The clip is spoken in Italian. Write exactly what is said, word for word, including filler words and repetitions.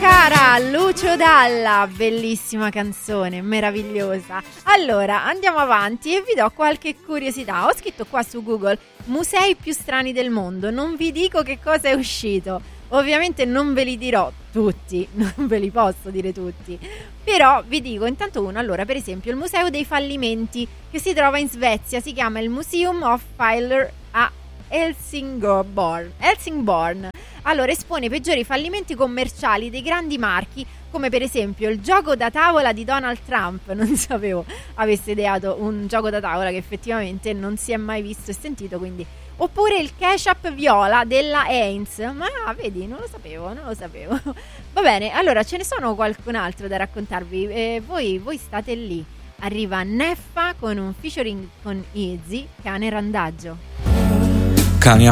cara Lucio Dalla, bellissima canzone, meravigliosa. Allora, andiamo avanti e vi do qualche curiosità. Ho scritto qua su Google musei più strani del mondo, non vi dico che cosa è uscito. Ovviamente non ve li dirò tutti, non ve li posso dire tutti. Però vi dico intanto uno. Allora, per esempio, il Museo dei Fallimenti che si trova in Svezia, si chiama il Museum of Failure a Helsingborg. Helsingborg. Allora, espone i peggiori fallimenti commerciali dei grandi marchi, come per esempio il gioco da tavola di Donald Trump. Non sapevo avesse ideato un gioco da tavola che effettivamente non si è mai visto e sentito, quindi. Oppure il ketchup viola della Heinz. Ma vedi, non lo sapevo, non lo sapevo. Va bene, allora ce ne sono qualcun altro da raccontarvi. Eh, voi, voi state lì. Arriva Neffa con un featuring con Izzy, Cane Randagio. Cani